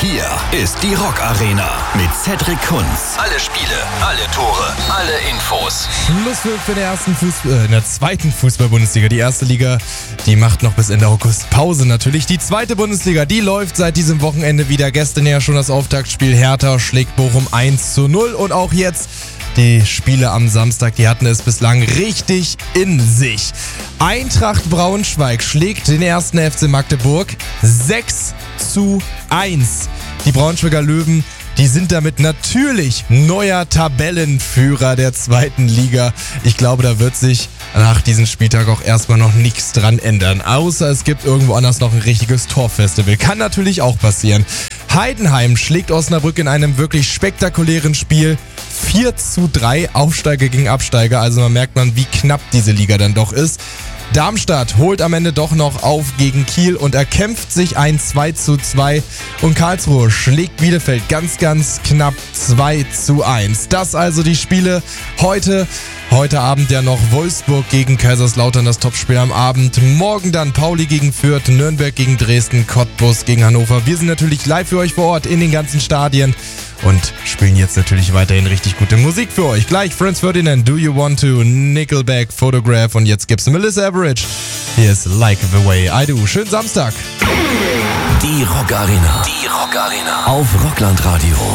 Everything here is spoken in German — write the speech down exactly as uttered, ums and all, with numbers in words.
Hier ist die Rock Arena mit Cedric Kunz. Alle Spiele, alle Tore, alle Infos. Schlusspfiff in der ersten Fußball, äh, in der zweiten Fußball-Bundesliga. Die erste Liga, die macht noch bis Ende August Pause natürlich. Die zweite Bundesliga, die läuft seit diesem Wochenende wieder. Gestern ja schon das Auftaktspiel. Hertha schlägt Bochum eins zu null und auch jetzt die Spiele am Samstag, die hatten es bislang richtig in sich. Eintracht Braunschweig schlägt den ersten F C Magdeburg sechs zu eins. Die Braunschweiger Löwen, die sind damit natürlich neuer Tabellenführer der zweiten Liga. Ich glaube, da wird sich nach diesem Spieltag auch erstmal noch nichts dran ändern. Außer es gibt irgendwo anders noch ein richtiges Torfestival. Kann natürlich auch passieren. Heidenheim schlägt Osnabrück in einem wirklich spektakulären Spiel vier zu drei, Aufsteiger gegen Absteiger. Also man merkt man, wie knapp diese Liga dann doch ist. Darmstadt holt am Ende doch noch auf gegen Kiel und erkämpft sich ein zwei zu zwei. Und Karlsruhe schlägt Bielefeld ganz, ganz knapp zwei zu eins. Das also die Spiele heute. Heute Abend ja noch Wolfsburg gegen Kaiserslautern, das Topspiel am Abend. Morgen dann Pauli gegen Fürth, Nürnberg gegen Dresden, Cottbus gegen Hannover. Wir sind natürlich live für euch vor Ort in den ganzen Stadien und spielen jetzt natürlich weiterhin richtig gute Musik für euch. Gleich Franz Ferdinand, Do You Want To, Nickelback, Photograph und jetzt gibt's Melissa Etheridge. Hier ist Like the Way I Do. Schönen Samstag. Die Rock Arena. Die Rock Arena. Auf Rockland Radio.